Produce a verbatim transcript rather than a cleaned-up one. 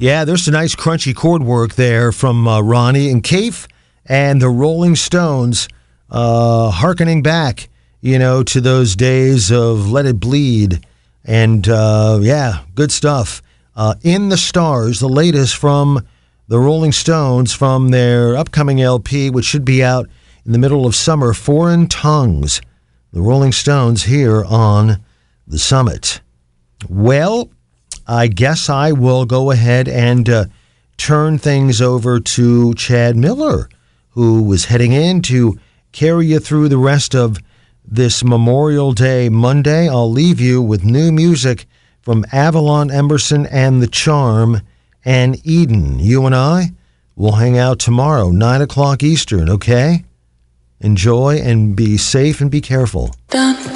Yeah, there's some nice crunchy chord work there from uh, Ronnie and Keith and the Rolling Stones, uh, hearkening back, you know, to those days of Let It Bleed. And, uh, yeah, good stuff. Uh, In the Stars, the latest from the Rolling Stones from their upcoming L P, which should be out in the middle of summer, Foreign Tongues. The Rolling Stones here on The Summit. Well, I guess I will go ahead and uh, turn things over to Chad Miller, who was heading in to carry you through the rest of this Memorial Day Monday. I'll leave you with new music from Avalon Emerson and The Charm and Eden. You and I will hang out tomorrow, nine o'clock Eastern, okay? Enjoy and be safe and be careful. Done.